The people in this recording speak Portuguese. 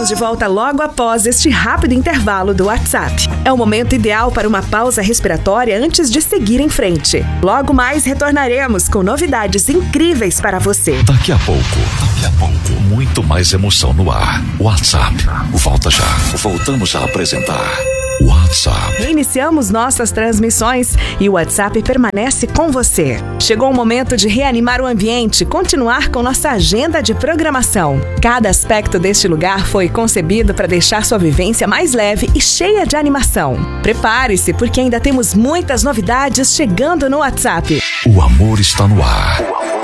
Estaremos de volta logo após este rápido intervalo do WhatsApp. É o momento ideal para uma pausa respiratória antes de seguir em frente. Logo mais retornaremos com novidades incríveis para você. Daqui a pouco, muito mais emoção no ar. WhatsApp, volta já. Voltamos a apresentar WhatsApp. Reiniciamos nossas transmissões e o WhatsApp permanece com você. Chegou o momento de reanimar o ambiente e continuar com nossa agenda de programação. Cada aspecto deste lugar foi concebido para deixar sua vivência mais leve e cheia de animação. Prepare-se, porque ainda temos muitas novidades chegando no WhatsApp. O amor está no ar.